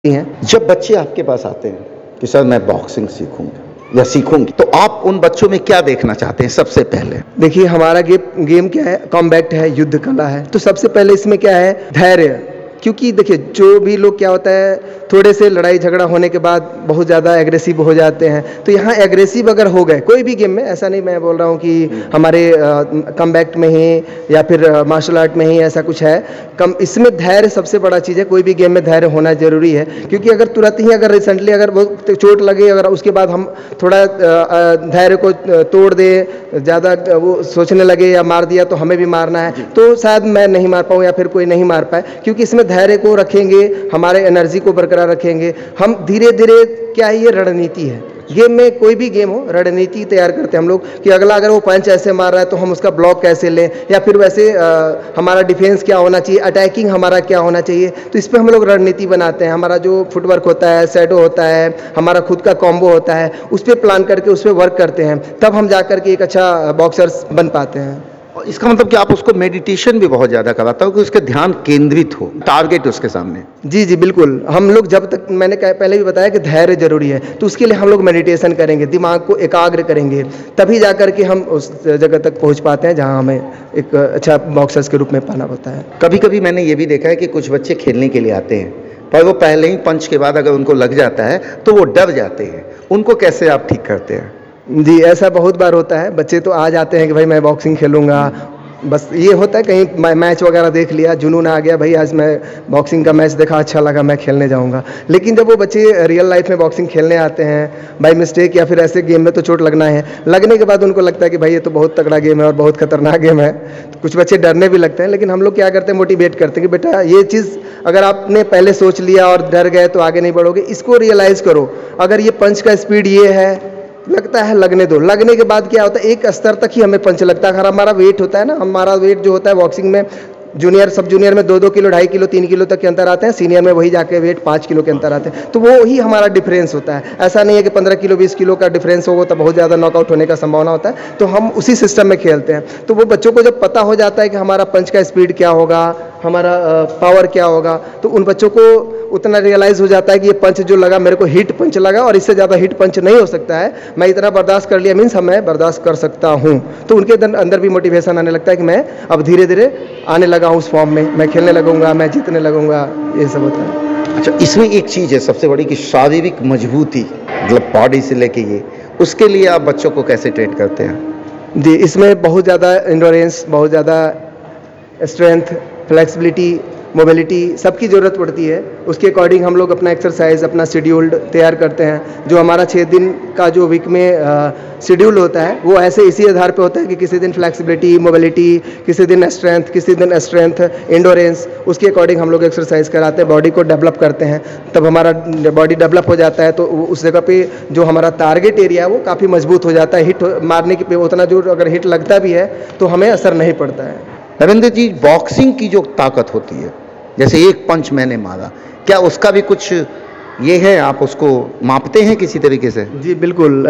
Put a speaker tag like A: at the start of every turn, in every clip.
A: हैं।
B: जब बच्चे आपके पास आते हैं कि सर मैं बॉक्सिंग सीखूंगा या सीखूंगी, तो आप उन बच्चों में क्या देखना चाहते हैं सबसे पहले?
A: देखिए हमारा गेम क्या है, कॉम्बैट है, युद्ध कला है। तो सबसे पहले इसमें क्या है, धैर्य। क्योंकि देखिए जो भी लोग क्या होता है, थोड़े से लड़ाई झगड़ा होने के बाद बहुत ज़्यादा एग्रेसिव हो जाते हैं। तो यहाँ एग्रेसिव अगर हो गए कोई भी गेम में, ऐसा नहीं मैं बोल रहा हूँ कि हमारे कॉम्बैट में ही या फिर मार्शल आर्ट में ही ऐसा कुछ है। कम इसमें धैर्य सबसे बड़ा चीज़ है। कोई भी गेम में धैर्य होना ज़रूरी है, क्योंकि अगर तुरंत ही अगर रिसेंटली अगर वो चोट लगे, अगर उसके बाद हम थोड़ा धैर्य को तोड़ दे, ज़्यादा वो सोचने लगे या मार दिया तो हमें भी मारना है, तो शायद मैं नहीं मार पाऊँ या फिर कोई नहीं मार पाए। क्योंकि इसमें धैर्य को रखेंगे, हमारे एनर्जी को बरकरार रखेंगे हम धीरे धीरे। क्या है, ये रणनीति है। गेम में कोई भी गेम हो, रणनीति तैयार करते हैं हम लोग कि अगला अगर वो पंच ऐसे मार रहा है तो हम उसका ब्लॉक कैसे लें, या फिर वैसे हमारा डिफेंस क्या होना चाहिए, अटैकिंग हमारा क्या होना चाहिए। तो इस पर हम लोग रणनीति बनाते हैं। हमारा जो फुटवर्क होता है, शैडो होता है, हमारा खुद का कॉम्बो होता है, उस पर प्लान करके उस पर वर्क करते हैं, तब हम जा करके एक अच्छा बॉक्सर्स बन पाते हैं।
B: और इसका मतलब कि आप उसको मेडिटेशन भी बहुत ज़्यादा कराता हो कि उसके ध्यान केंद्रित हो, टारगेट उसके सामने।
A: जी जी बिल्कुल। हम लोग जब तक, मैंने पहले भी बताया कि धैर्य जरूरी है, तो उसके लिए हम लोग मेडिटेशन करेंगे, दिमाग को एकाग्र करेंगे, तभी जा कर के हम उस जगह तक पहुंच पाते हैं जहां हमें एक अच्छा बॉक्सर्स के रूप में पाना होता है।
B: कभी कभी मैंने ये भी देखा है कि कुछ बच्चे खेलने के लिए आते हैं, पर वो पहले ही पंच के बाद अगर उनको लग जाता है तो वो डर जाते हैं। उनको कैसे आप ठीक करते हैं?
A: जी ऐसा बहुत बार होता है। बच्चे तो आ जाते हैं कि भाई मैं बॉक्सिंग खेलूंगा, बस ये होता है कहीं मैच वगैरह देख लिया, जुनून आ गया, भाई आज मैं बॉक्सिंग का मैच देखा, अच्छा लगा, मैं खेलने जाऊंगा। लेकिन जब वो बच्चे रियल लाइफ में बॉक्सिंग खेलने आते हैं बाय मिस्टेक या फिर ऐसे गेम में, तो चोट लगना है, लगने के बाद उनको लगता है कि भाई ये तो बहुत तगड़ा गेम है और बहुत खतरनाक गेम है। तो कुछ बच्चे डरने भी लगते हैं, लेकिन हम लोग क्या करते हैं, मोटिवेट करते हैं कि बेटा ये चीज़ अगर आपने पहले सोच लिया और डर गए तो आगे नहीं बढ़ोगे। इसको रियलाइज़ करो, अगर ये पंच का स्पीड ये है, लगता है, लगने दो। लगने के बाद क्या होता है, एक स्तर तक ही हमें पंच लगता है। अगर हमारा वेट होता है ना, हमारा वेट जो होता है बॉक्सिंग में, जूनियर सब जूनियर में 2-2 किलो, 2.5 किलो, 3 किलो तक के अंतर आते हैं, सीनियर में वही जाके वेट 5 किलो के अंतर आते हैं। तो वो ही हमारा डिफरेंस होता है। ऐसा नहीं है कि 15 किलो 20 किलो का डिफरेंस होगा तो बहुत ज़्यादा नॉकआउट होने का संभावना होता है। तो हम उसी सिस्टम में खेलते हैं। तो वो बच्चों को जब पता हो जाता है कि हमारा पंच का स्पीड क्या होगा, हमारा पावर क्या होगा, तो उन बच्चों को उतना रियलाइज़ हो जाता है कि ये पंच जो लगा मेरे को हिट पंच लगा और इससे ज़्यादा हिट पंच नहीं हो सकता है, मैं इतना बर्दाश्त कर लिया, मीन्स मैं बर्दाश्त कर सकता हूँ। तो उनके अंदर भी मोटिवेशन आने लगता है कि मैं अब धीरे धीरे आने लगा हूँ उस फॉर्म में, मैं खेलने लगूंगा, मैं जीतने लगूंगा, ये सब होता है।
B: अच्छा, इसमें एक चीज़ है सबसे बड़ी कि शारीरिक मजबूती, मतलब बॉडी से लेके ये, उसके लिए आप बच्चों को कैसे ट्रेन करते हैं?
A: जी इसमें बहुत ज़्यादा एंडोरेंस, बहुत ज़्यादा स्ट्रेंथ, फ्लेक्सिबिलिटी, मोबिलिटी सबकी ज़रूरत पड़ती है। उसके अकॉर्डिंग हम लोग अपना एक्सरसाइज, अपना शेड्यूल्ड तैयार करते हैं। जो हमारा 6 दिन का जो वीक में शेड्यूल होता है, वो ऐसे इसी आधार पे होता है कि किसी दिन फ्लेक्सिबिलिटी, मोबिलिटी, किसी दिन स्ट्रेंथ, किसी दिन स्ट्रेंथ, एंडोरेंस, उसके अकॉर्डिंग हम लोग एक्सरसाइज कराते हैं, बॉडी को डेवलप करते हैं। तब हमारा बॉडी डेवलप हो जाता है, तो उस जगह पे जो हमारा टारगेट एरिया है वो काफ़ी मजबूत हो जाता है। हिट मारने की उतना जो अगर हिट लगता भी है तो हमें असर नहीं पड़ता है।
B: रविंद्र जी, बॉक्सिंग की जो ताकत होती है, जैसे एक पंच मैंने मारा, क्या उसका भी कुछ ये है, आप उसको मापते हैं किसी तरीके से?
A: जी बिल्कुल।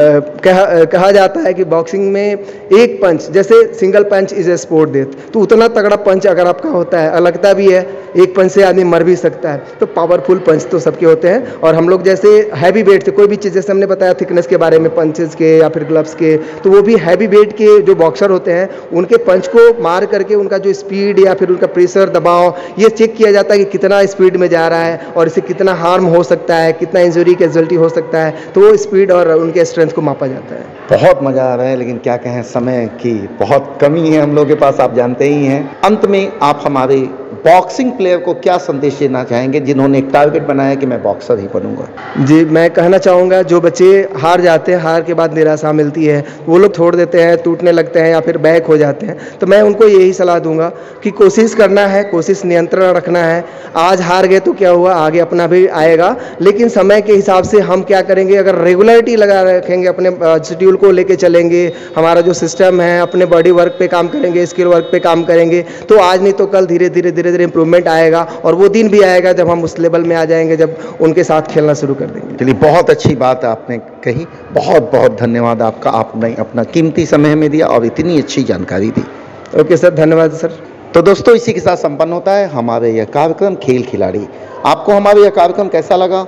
A: कहा जाता है कि बॉक्सिंग में एक पंच, जैसे single punch is a sport death, तो उतना तगड़ा पंच अगर आपका होता है, लगता भी है, एक पंच से आदमी मर भी सकता है। तो पावरफुल पंच तो सबके होते हैं। और हम लोग जैसे हैवी वेट से कोई भी चीज़, जैसे हमने बताया थिकनेस के बारे में पंचेस के या फिर ग्लव्स के, तो वो भी हैवी वेट के जो बॉक्सर होते हैं, उनके पंच को मार करके उनका जो स्पीड या फिर उनका प्रेशर, दबाव, ये चेक किया जाता है कि कितना स्पीड में जा रहा है और इससे कितना हार्म हो सकता है, कितना इंजरी कैजुअल्टी हो सकता है। तो वो स्पीड और उनके स्ट्रेंथ को मापा जाता है।
B: बहुत मज़ा आ रहा है, लेकिन क्या कहें, समय की बहुत कमी है हम लोग के पास, आप जानते ही हैं। अंत में आप हमारे बॉक्सिंग प्लेयर को क्या संदेश देना चाहेंगे जिन्होंने एक टारगेट बनाया कि मैं बॉक्सर ही बनूंगा?
A: जी मैं कहना चाहूँगा, जो बच्चे हार जाते हैं, हार के बाद निराशा मिलती है, वो लोग छोड़ देते हैं, टूटने लगते हैं या फिर बैक हो जाते हैं, तो मैं उनको यही सलाह दूंगा कि कोशिश करना है, कोशिश नियंत्रण रखना है। आज हार गए तो क्या हुआ, आगे अपना भी आएगा। लेकिन समय के हिसाब से हम क्या करेंगे, अगर रेगुलरिटी लगा रखेंगे, अपने शेड्यूल को लेके चलेंगे, हमारा जो सिस्टम है, अपने बॉडी वर्क पे काम करेंगे, स्किल वर्क पे काम करेंगे, तो आज नहीं तो कल धीरे धीरे धीरे धीरे इंप्रूवमेंट आएगा। और वो दिन भी आएगा जब हम उस लेवल में आ जाएंगे, जब उनके साथ खेलना शुरू कर देंगे।
B: चलिए, बहुत अच्छी बात आपने कही, बहुत बहुत धन्यवाद आपका, आपने अपना कीमती समय हमें दिया और इतनी अच्छी जानकारी दी।
A: ओके सर, धन्यवाद सर।
B: तो दोस्तों, इसी के साथ संपन्न होता है हमारे यह कार्यक्रम खेल खिलाड़ी। आपको हमारा यह कार्यक्रम कैसा लगा,